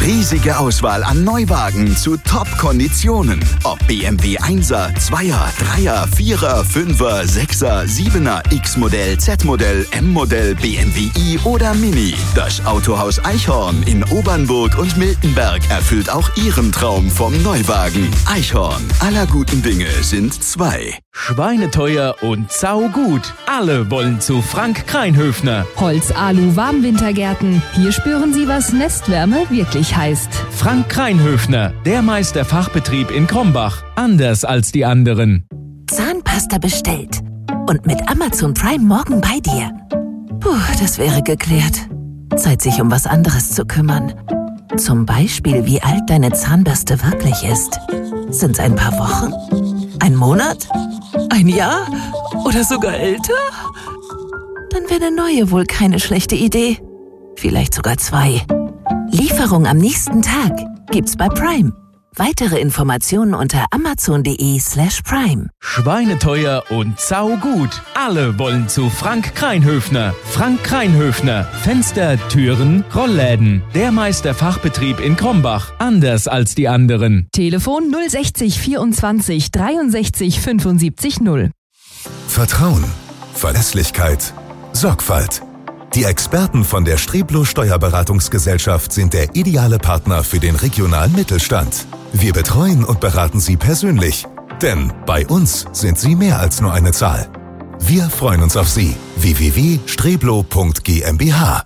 Riesige Auswahl an Neuwagen zu Top-Konditionen. Ob BMW 1er, 2er, 3er, 4er, 5er, 6er, 7er, X-Modell, Z-Modell, M-Modell, BMW i oder Mini. Das Autohaus Eichhorn in Obernburg und Miltenberg erfüllt auch Ihren Traum vom Neuwagen. Eichhorn, aller guten Dinge sind zwei. Schweineteuer und saugut. Alle wollen zu Frank Kreinhöfner. Holz, Alu, Warmwintergärten. Hier spüren Sie, was Nestwärme wirklich heißt. Frank Kreinhöfner, der Meisterfachbetrieb in Krombach. Anders als die anderen. Zahnpasta bestellt. Und mit Amazon Prime morgen bei dir. Puh, das wäre geklärt. Zeit, sich um was anderes zu kümmern. Zum Beispiel, wie alt deine Zahnbürste wirklich ist. Sind's ein paar Wochen? Ein Monat? Ein Jahr? Oder sogar älter? Dann wäre eine neue wohl keine schlechte Idee. Vielleicht sogar 2. Lieferung am nächsten Tag gibt's bei Prime. Weitere Informationen unter amazon.de/prime. Schweineteuer und saugut. Alle wollen zu Frank Kreinhöfner. Frank Kreinhöfner. Fenster, Türen, Rollläden. Der Meisterfachbetrieb in Krombach. Anders als die anderen. Telefon 060 24 63 75 0. Vertrauen, Verlässlichkeit, Sorgfalt. Die Experten von der Streblo Steuerberatungsgesellschaft sind der ideale Partner für den regionalen Mittelstand. Wir betreuen und beraten Sie persönlich, denn bei uns sind Sie mehr als nur eine Zahl. Wir freuen uns auf Sie. www.streblo.gmbh.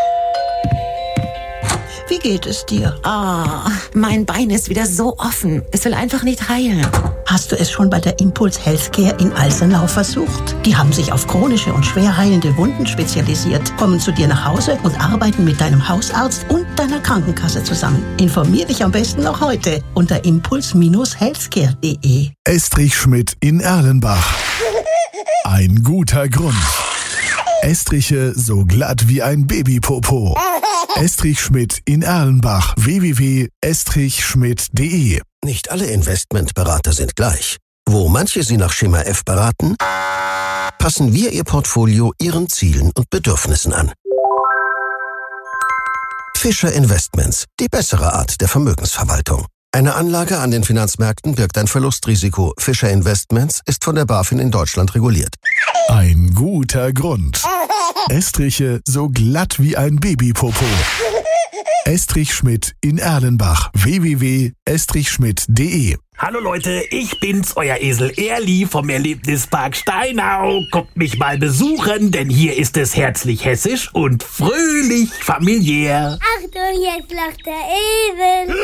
Wie geht es dir? Mein Bein ist wieder so offen. Es will einfach nicht heilen. Hast du es schon bei der Impuls Healthcare in Alsenau versucht? Die haben sich auf chronische und schwer heilende Wunden spezialisiert, kommen zu dir nach Hause und arbeiten mit deinem Hausarzt und deiner Krankenkasse zusammen. Informier dich am besten noch heute unter impuls-healthcare.de. Estrich Schmidt in Erlenbach. Ein guter Grund. Estriche so glatt wie ein Babypopo. Estrich Schmidt in Erlenbach. www.estrichschmidt.de. Nicht alle Investmentberater sind gleich. Wo manche Sie nach Schema F beraten, passen wir Ihr Portfolio Ihren Zielen und Bedürfnissen an. Fischer Investments, die bessere Art der Vermögensverwaltung. Eine Anlage an den Finanzmärkten birgt ein Verlustrisiko. Fischer Investments ist von der BaFin in Deutschland reguliert. Ein guter Grund. Estriche so glatt wie ein Babypopo. Estrich Schmidt in Erlenbach. www.estrichschmidt.de. Hallo Leute, ich bin's, euer Esel Erli vom Erlebnispark Steinau. Kommt mich mal besuchen, denn hier ist es herzlich hessisch und fröhlich familiär. Achtung, jetzt lacht der Esel.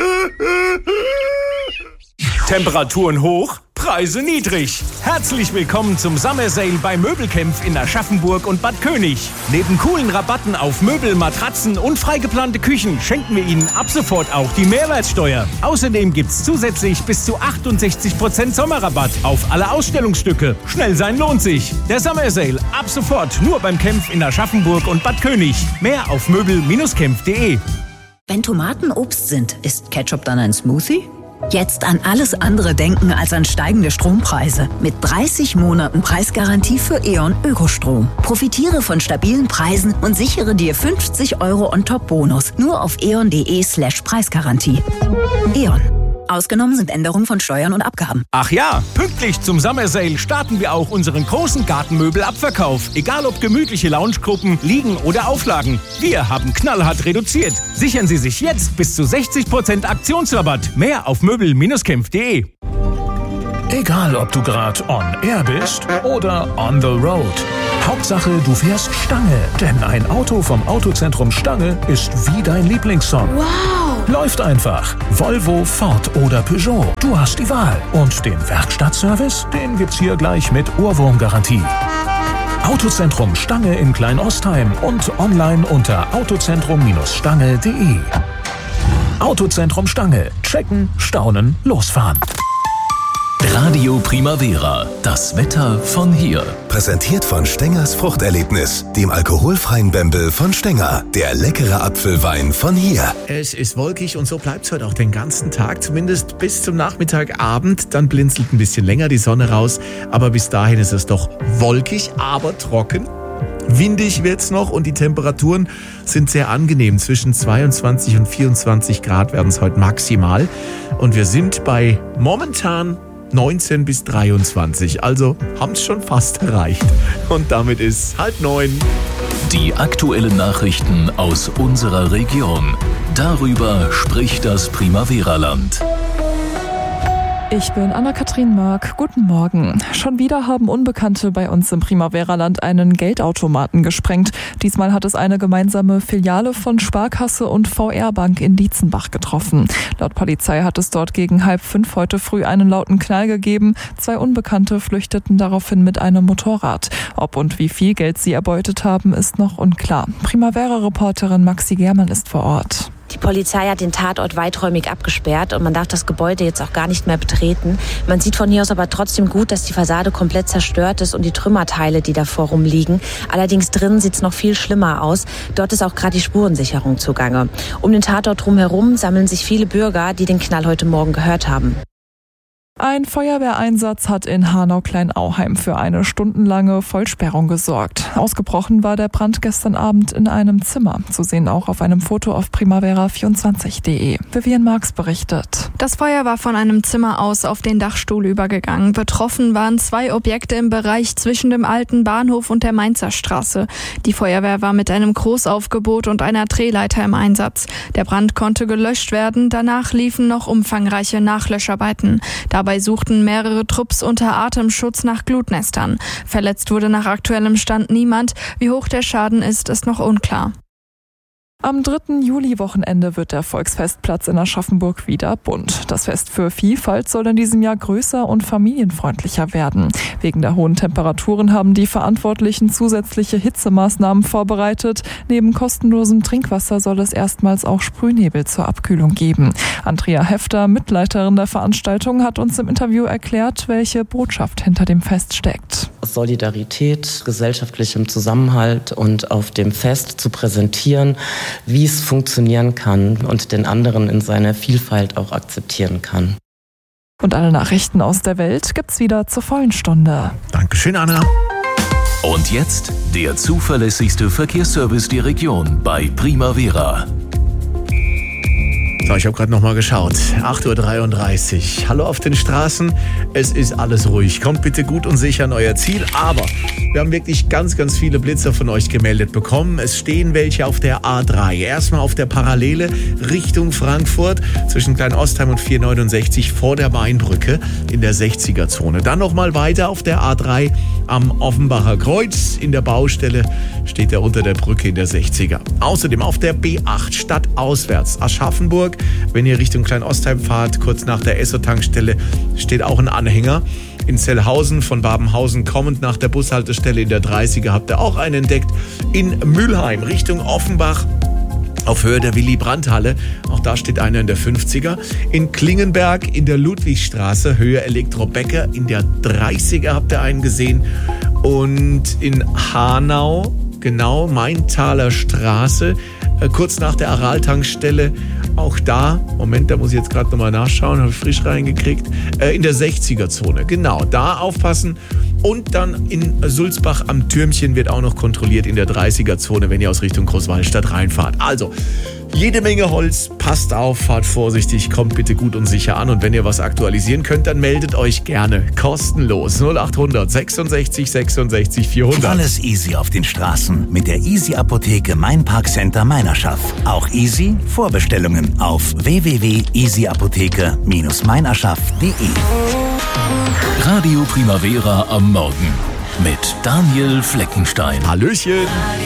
Temperaturen hoch, Preise niedrig. Herzlich willkommen zum Summer Sale bei Möbelkämpf in Aschaffenburg und Bad König. Neben coolen Rabatten auf Möbel, Matratzen und freigeplante Küchen schenken wir Ihnen ab sofort auch die Mehrwertsteuer. Außerdem gibt's zusätzlich bis zu 68% Sommerrabatt auf alle Ausstellungsstücke. Schnell sein lohnt sich. Der Summer Sale ab sofort nur beim Kämpf in Aschaffenburg und Bad König. Mehr auf möbel-kämpf.de. Wenn Tomaten Obst sind, ist Ketchup dann ein Smoothie? Jetzt an alles andere denken als an steigende Strompreise. Mit 30 Monaten Preisgarantie für E.ON Ökostrom. Profitiere von stabilen Preisen und sichere dir 50 € on-top-Bonus. Nur auf eon.de/Preisgarantie. E.ON. Ausgenommen sind Änderungen von Steuern und Abgaben. Ach ja, pünktlich zum Summer Sale starten wir auch unseren großen Gartenmöbelabverkauf. Egal ob gemütliche Loungegruppen, Liegen oder Auflagen. Wir haben knallhart reduziert. Sichern Sie sich jetzt bis zu 60% Aktionsrabatt. Mehr auf möbel-kämpf.de. Egal, ob du gerade on air bist oder on the road. Hauptsache, du fährst Stange. Denn ein Auto vom Autozentrum Stange ist wie dein Lieblingssong. Wow! Läuft einfach. Volvo, Ford oder Peugeot. Du hast die Wahl. Und den Werkstattservice, den gibt's hier gleich mit Ohrwurmgarantie. Autozentrum Stange in Kleinostheim und online unter autozentrum-stange.de. Autozentrum Stange. Checken, staunen, losfahren. Radio Primavera, das Wetter von hier. Präsentiert von Stengers Fruchterlebnis, dem alkoholfreien Bembel von Stenger. Der leckere Apfelwein von hier. Es ist wolkig und so bleibt es heute auch den ganzen Tag, zumindest bis zum Nachmittagabend. Dann blinzelt ein bisschen länger die Sonne raus, aber bis dahin ist es doch wolkig, aber trocken. Windig wird's noch und die Temperaturen sind sehr angenehm. Zwischen 22 und 24 Grad werden es heute maximal. Und wir sind bei momentan 19 bis 23. Also haben es schon fast erreicht. Und damit ist 8:30. Die aktuellen Nachrichten aus unserer Region. Darüber spricht das Primavera-Land. Ich bin Anna-Kathrin Mark. Guten Morgen. Schon wieder haben Unbekannte bei uns im Primavera-Land einen Geldautomaten gesprengt. Diesmal hat es eine gemeinsame Filiale von Sparkasse und VR-Bank in Dietzenbach getroffen. Laut Polizei hat es dort gegen 4:30 heute früh einen lauten Knall gegeben. 2 Unbekannte flüchteten daraufhin mit einem Motorrad. Ob und wie viel Geld sie erbeutet haben, ist noch unklar. Primavera-Reporterin Maxi Germann ist vor Ort. Die Polizei hat den Tatort weiträumig abgesperrt und man darf das Gebäude jetzt auch gar nicht mehr betreten. Man sieht von hier aus aber trotzdem gut, dass die Fassade komplett zerstört ist und die Trümmerteile, die davor rumliegen. Allerdings drinnen sieht es noch viel schlimmer aus. Dort ist auch gerade die Spurensicherung zugange. Um den Tatort drumherum sammeln sich viele Bürger, die den Knall heute Morgen gehört haben. Ein Feuerwehreinsatz hat in Hanau-Kleinauheim für eine stundenlange Vollsperrung gesorgt. Ausgebrochen war der Brand gestern Abend in einem Zimmer. Zu sehen auch auf einem Foto auf primavera24.de. Vivian Marx berichtet. Das Feuer war von einem Zimmer aus auf den Dachstuhl übergegangen. Betroffen waren 2 Objekte im Bereich zwischen dem alten Bahnhof und der Mainzer Straße. Die Feuerwehr war mit einem Großaufgebot und einer Drehleiter im Einsatz. Der Brand konnte gelöscht werden. Danach liefen noch umfangreiche Nachlöscharbeiten. Dabei suchten mehrere Trupps unter Atemschutz nach Glutnestern. Verletzt wurde nach aktuellem Stand niemand. Wie hoch der Schaden ist noch unklar. Am 3. Juli-Wochenende wird der Volksfestplatz in Aschaffenburg wieder bunt. Das Fest für Vielfalt soll in diesem Jahr größer und familienfreundlicher werden. Wegen der hohen Temperaturen haben die Verantwortlichen zusätzliche Hitzemaßnahmen vorbereitet. Neben kostenlosem Trinkwasser soll es erstmals auch Sprühnebel zur Abkühlung geben. Andrea Hefter, Mitleiterin der Veranstaltung, hat uns im Interview erklärt, welche Botschaft hinter dem Fest steckt. Solidarität, gesellschaftlichem Zusammenhalt und auf dem Fest zu präsentieren, wie es funktionieren kann und den anderen in seiner Vielfalt auch akzeptieren kann. Und alle Nachrichten aus der Welt gibt's wieder zur vollen Stunde. Dankeschön, Anna. Und jetzt der zuverlässigste Verkehrsservice der Region bei Primavera. So, ich habe gerade nochmal geschaut. 8:33 Uhr. Hallo auf den Straßen. Es ist alles ruhig. Kommt bitte gut und sicher an euer Ziel. Aber wir haben wirklich ganz, ganz viele Blitzer von euch gemeldet bekommen. Es stehen welche auf der A3. Erstmal auf der Parallele Richtung Frankfurt zwischen Kleinostheim und 469 vor der Mainbrücke in der 60er-Zone. Dann nochmal weiter auf der A3 am Offenbacher Kreuz. In der Baustelle steht er unter der Brücke in der 60er. Außerdem auf der B8 stadtauswärts Aschaffenburg. Wenn ihr Richtung Kleinostheim fahrt, kurz nach der Esso-Tankstelle, steht auch ein Anhänger. In Zellhausen von Babenhausen kommend nach der Bushaltestelle in der 30er habt ihr auch einen entdeckt. In Mülheim Richtung Offenbach auf Höhe der Willy-Brandt-Halle, auch da steht einer in der 50er. In Klingenberg in der Ludwigstraße, Höhe Elektro-Becker in der 30er habt ihr einen gesehen. Und in Hanau, genau, Maintaler Straße, kurz nach der Aral-Tankstelle, auch da, Moment, da muss ich jetzt gerade nochmal nachschauen, habe ich frisch reingekriegt, in der 60er-Zone, genau, da aufpassen. Und dann in Sulzbach am Türmchen wird auch noch kontrolliert in der 30er-Zone, wenn ihr aus Richtung Großwallstadt reinfahrt. Also, jede Menge Holz, passt auf, fahrt vorsichtig, kommt bitte gut und sicher an. Und wenn ihr was aktualisieren könnt, dann meldet euch gerne. Kostenlos 0800 66 66 400. Alles easy auf den Straßen mit der Easy Apotheke Main Park Center Meinerschaff. Auch easy Vorbestellungen auf www.easyapotheke-meinerschaff.de. Radio Primavera am Morgen mit Daniel Fleckenstein. Hallöchen.